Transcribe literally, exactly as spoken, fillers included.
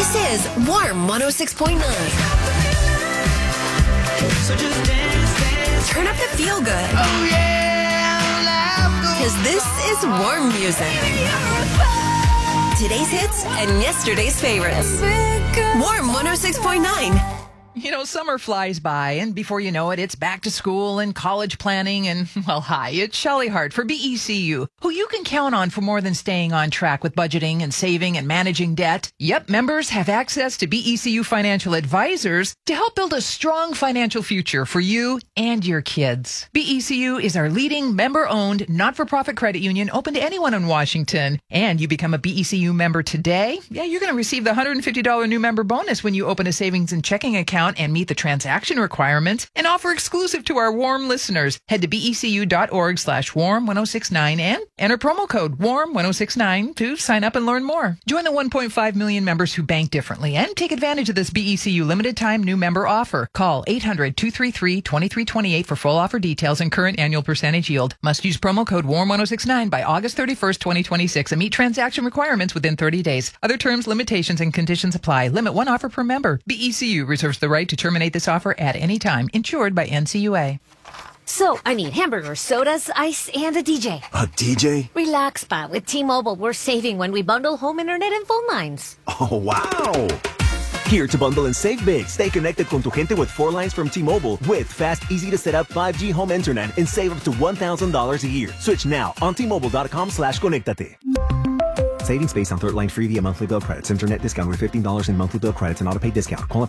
This is Warm one oh six point nine. So just dance, dance. Turn up the feel good. Oh yeah, Because this is warm music. Today's hits and yesterday's favorites. Warm one oh six point nine. You know, summer flies by, and before you know it, it's back to school and college planning. And, well, hi, it's Shelley Hart for B E C U, who you can count on for more than staying on track with budgeting and saving and managing debt. Yep, members have access to B E C U financial advisors to help build a strong financial future for you and your kids. B E C U is our leading member-owned, not-for-profit credit union open to anyone in Washington. And you become a B E C U member today, yeah, you're going to receive the one hundred fifty dollars new member bonus when you open a savings and checking account and meet the transaction requirements and offer exclusive to our warm listeners. Head to becu.org slash warm 1069 and enter promo code warm ten sixty-nine to sign up and learn more. Join the one point five million members who bank differently and take advantage of this B E C U limited time new member offer. Call eight hundred, two three three, two three two eight for full offer details and current annual percentage yield. Must use promo code warm ten sixty-nine by August thirty-first, twenty twenty-six and meet transaction requirements within thirty days. Other terms, limitations, and conditions apply. Limit one offer per member. B E C U reserves the right to terminate this offer at any time. Insured by N C U A. So, I need hamburgers, sodas, ice, and a D J. A D J? Relax, pa. With T-Mobile, we're saving when we bundle home internet and phone lines. Oh, wow. Here to bundle and save big. Stay connected con tu gente with four lines from T-Mobile with fast, easy-to-set-up five G home internet and save up to one thousand dollars a year. Switch now on T-Mobile.com slash conectate. Savings based on third line free via monthly bill credits. Internet discount with fifteen dollars in monthly bill credits and auto pay discount. Qualify